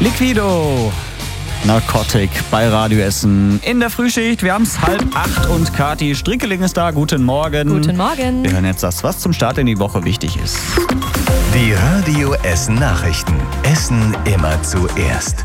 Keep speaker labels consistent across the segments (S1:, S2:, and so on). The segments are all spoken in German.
S1: Liquido. Narcotic bei Radio Essen in der Frühschicht. Wir haben es 7:30 und Kathi Strickeling ist da. Guten Morgen.
S2: Guten Morgen.
S1: Wir hören jetzt das, was zum Start in die Woche wichtig ist.
S3: Die Radio Essen Nachrichten. Essen immer zuerst.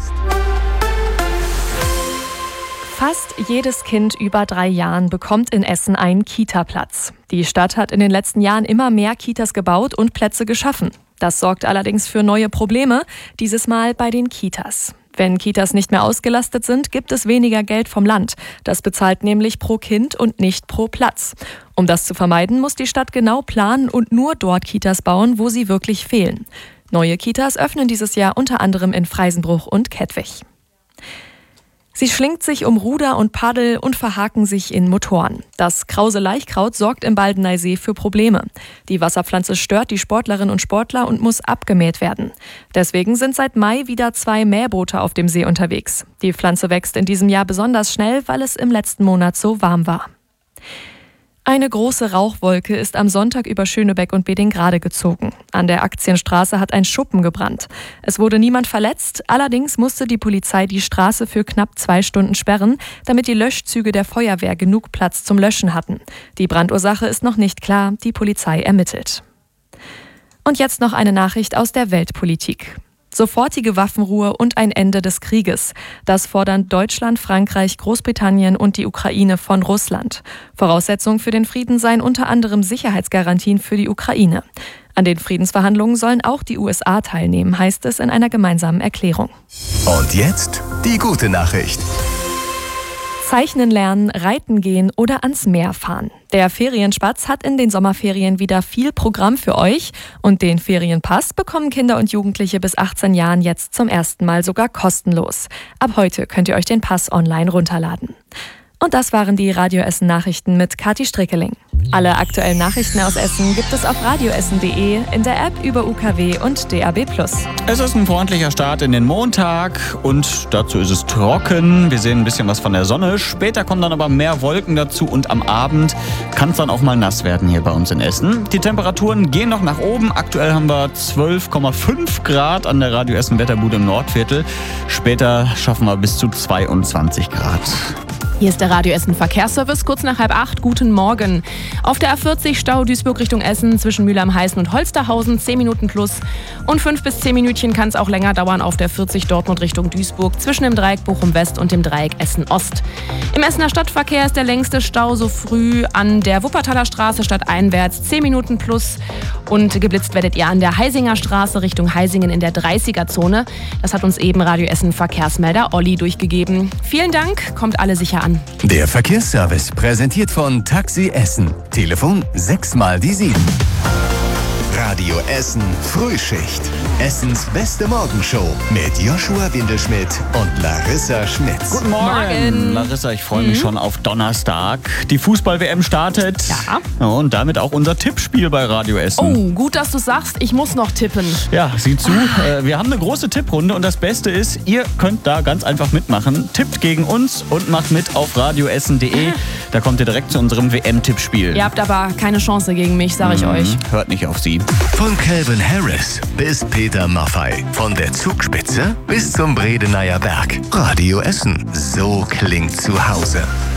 S2: Fast jedes Kind über 3 Jahren bekommt in Essen einen Kita-Platz. Die Stadt hat in den letzten Jahren immer mehr Kitas gebaut und Plätze geschaffen. Das sorgt allerdings für neue Probleme, dieses Mal bei den Kitas. Wenn Kitas nicht mehr ausgelastet sind, gibt es weniger Geld vom Land. Das bezahlt nämlich pro Kind und nicht pro Platz. Um das zu vermeiden, muss die Stadt genau planen und nur dort Kitas bauen, wo sie wirklich fehlen. Neue Kitas öffnen dieses Jahr unter anderem in Freisenbruch und Kettwig. Sie schlingt sich um Ruder und Paddel und verhaken sich in Motoren. Das krause Laichkraut sorgt im Baldeneysee für Probleme. Die Wasserpflanze stört die Sportlerinnen und Sportler und muss abgemäht werden. Deswegen sind seit Mai wieder 2 Mähboote auf dem See unterwegs. Die Pflanze wächst in diesem Jahr besonders schnell, weil es im letzten Monat so warm war. Eine große Rauchwolke ist am Sonntag über Schönebeck und Bedingrade gezogen. An der Aktienstraße hat ein Schuppen gebrannt. Es wurde niemand verletzt, allerdings musste die Polizei die Straße für knapp 2 Stunden sperren, damit die Löschzüge der Feuerwehr genug Platz zum Löschen hatten. Die Brandursache ist noch nicht klar, die Polizei ermittelt. Und jetzt noch eine Nachricht aus der Weltpolitik. Sofortige Waffenruhe und ein Ende des Krieges. Das fordern Deutschland, Frankreich, Großbritannien und die Ukraine von Russland. Voraussetzung für den Frieden seien unter anderem Sicherheitsgarantien für die Ukraine. An den Friedensverhandlungen sollen auch die USA teilnehmen, heißt es in einer gemeinsamen Erklärung.
S3: Und jetzt die gute Nachricht.
S2: Zeichnen lernen, reiten gehen oder ans Meer fahren. Der Ferienspatz hat in den Sommerferien wieder viel Programm für euch und den Ferienpass bekommen Kinder und Jugendliche bis 18 Jahren jetzt zum ersten Mal sogar kostenlos. Ab heute könnt ihr euch den Pass online runterladen. Und das waren die Radio Essen Nachrichten mit Kathi Strickeling. Alle aktuellen Nachrichten aus Essen gibt es auf radioessen.de, in der App über UKW und DAB+.
S1: Es ist ein freundlicher Start in den Montag und dazu ist es trocken. Wir sehen ein bisschen was von der Sonne. Später kommen dann aber mehr Wolken dazu und am Abend kann es dann auch mal nass werden hier bei uns in Essen. Die Temperaturen gehen noch nach oben. Aktuell haben wir 12,5 Grad an der Radio Essen Wetterbude im Nordviertel. Später schaffen wir bis zu 22 Grad.
S4: Hier ist der Radio Essen Verkehrsservice, kurz nach 7:30. Guten Morgen. Auf der A40 Stau Duisburg Richtung Essen zwischen Mülheim-Heißen und Holsterhausen 10 Minuten plus. Und 5 bis 10 Minütchen kann es auch länger dauern auf der 40 Dortmund Richtung Duisburg zwischen dem Dreieck Bochum West und dem Dreieck Essen Ost. Im Essener Stadtverkehr ist der längste Stau so früh an der Wuppertaler Straße stadteinwärts 10 Minuten plus. Und geblitzt werdet ihr an der Heisinger Straße Richtung Heisingen in der 30er-Zone. Das hat uns eben Radio Essen Verkehrsmelder Olli durchgegeben. Vielen Dank, kommt alle sicher an.
S3: Der Verkehrsservice präsentiert von Taxi Essen. Telefon 6x7. Radio Essen Frühschicht. Essens beste Morgenshow mit Joshua Windelschmidt und Larissa Schmitz.
S1: Guten Morgen. Larissa, ich freue mich schon auf Donnerstag. Die Fußball-WM startet.
S4: Ja.
S1: Und damit auch unser Tippspiel bei Radio Essen.
S4: Oh, gut, dass du sagst, ich muss noch tippen.
S1: Ja, sieh zu. Wir haben eine große Tipprunde und das Beste ist, ihr könnt da ganz einfach mitmachen. Tippt gegen uns und macht mit auf radioessen.de. Da kommt ihr direkt zu unserem WM-Tippspiel.
S4: Ihr habt aber keine Chance gegen mich, sage ich euch.
S1: Hört nicht auf sie.
S3: Von Calvin Harris bis Peter Maffay. Von der Zugspitze bis zum Bredeneyer Berg. Radio Essen. So klingt zu Hause.